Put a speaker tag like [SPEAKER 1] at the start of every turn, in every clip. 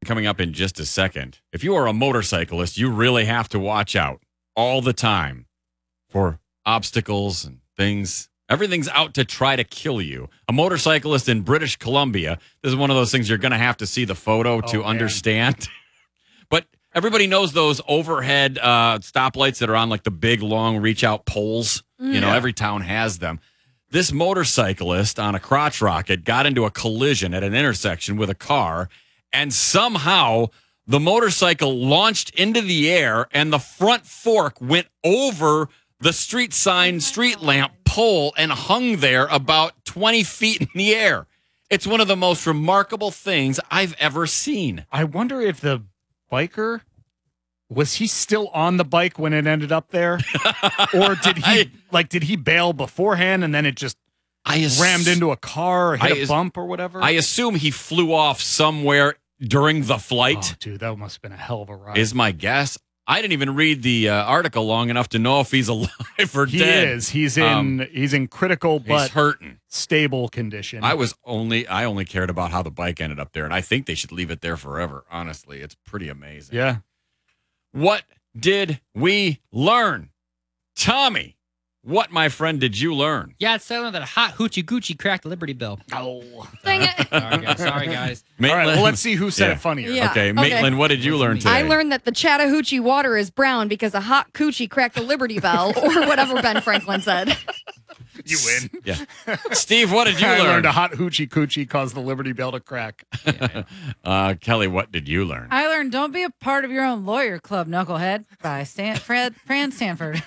[SPEAKER 1] coming up in just a second. If you are a motorcyclist, you really have to watch out all the time for obstacles and things. Everything's out to try to kill you. A motorcyclist in British Columbia, this is one of those things you're going to have to see the photo to understand. But everybody knows those overhead stoplights that are on like the big, long reach-out poles. You know, every town has them. This motorcyclist on a crotch rocket got into a collision at an intersection with a car, and somehow the motorcycle launched into the air, and the front fork went over the street lamp pole and hung there about 20 feet in the air. It's one of the most remarkable things I've ever seen.
[SPEAKER 2] I wonder if the biker, was he still on the bike when it ended up there? Or did he bail beforehand and then it just rammed into a car or hit a bump or whatever?
[SPEAKER 1] I assume he flew off somewhere during the flight.
[SPEAKER 2] Oh, dude, that must have been a hell of a ride.
[SPEAKER 1] Is my guess. I didn't even read the article long enough to know if he's alive or dead.
[SPEAKER 2] He is. He's in critical but
[SPEAKER 1] hurting.
[SPEAKER 2] Stable condition.
[SPEAKER 1] I only cared about how the bike ended up there, and I think they should leave it there forever. Honestly, it's pretty amazing.
[SPEAKER 2] Yeah.
[SPEAKER 1] What did we learn? Tommy, what, my friend, did you learn?
[SPEAKER 3] Yeah, it's selling that a hot hoochie goochie cracked Liberty Bell.
[SPEAKER 2] Oh.
[SPEAKER 4] Dang it.
[SPEAKER 3] Sorry, guys.
[SPEAKER 2] All right, well, let's see who said it funnier.
[SPEAKER 4] Yeah.
[SPEAKER 1] Okay, Maitland, what did you learn today?
[SPEAKER 4] I learned that the Chattahoochee water is brown because a hot coochie cracked the Liberty Bell, or whatever Ben Franklin said.
[SPEAKER 2] You win.
[SPEAKER 1] Yeah. Steve, what did you
[SPEAKER 2] I
[SPEAKER 1] learn?
[SPEAKER 2] learned a hot hoochie coochie caused the Liberty Bell to crack.
[SPEAKER 1] Kelly, what did you learn?
[SPEAKER 5] I learned don't be a part of your own lawyer club, knucklehead, by Fran Sanford.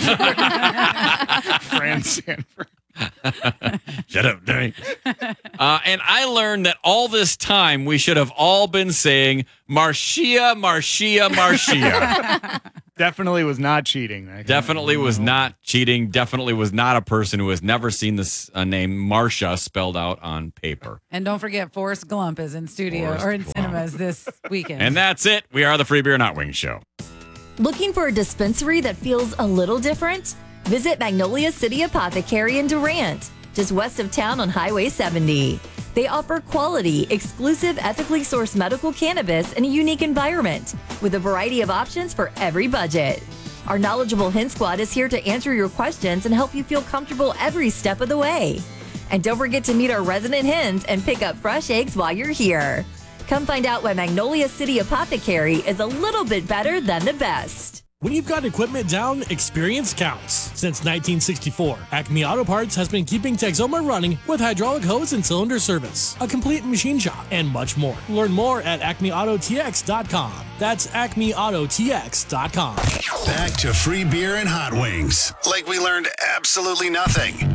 [SPEAKER 2] Fran Sanford.
[SPEAKER 1] Shut up, Danny. And I learned that all this time we should have all been saying Marcia, Marcia, Marcia.
[SPEAKER 2] Definitely was not cheating.
[SPEAKER 1] Definitely was not cheating. Definitely was not a person who has never seen this name Marcia spelled out on paper.
[SPEAKER 5] And don't forget, Forrest Glump is in studio
[SPEAKER 1] Forrest
[SPEAKER 5] or in
[SPEAKER 1] Glump.
[SPEAKER 5] cinemas this weekend.
[SPEAKER 1] And that's it. We are the Free Beer and Hot Wings Show.
[SPEAKER 6] Looking for a dispensary that feels a little different? Visit Magnolia City Apothecary in Durant, just west of town on Highway 70. They offer quality, exclusive, ethically sourced medical cannabis in a unique environment with a variety of options for every budget. Our knowledgeable Hen Squad is here to answer your questions and help you feel comfortable every step of the way. And don't forget to meet our resident hens and pick up fresh eggs while you're here. Come find out why Magnolia City Apothecary is a little bit better than the best.
[SPEAKER 7] When you've got equipment down, experience counts. Since 1964, Acme Auto Parts has been keeping Texoma running with hydraulic hose and cylinder service, a complete machine shop, and much more. Learn more at acmeautotx.com. That's acmeautotx.com.
[SPEAKER 8] Back to Free Beer and Hot Wings. Like we learned absolutely nothing.